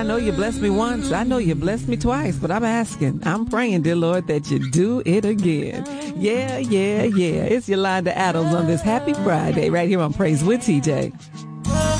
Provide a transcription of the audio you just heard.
I know you blessed me once. I know you blessed me twice, but I'm asking, I'm praying, dear Lord, that you do it again. Yeah. It's Yolanda Adams on this happy Friday right here on Praise with TJ.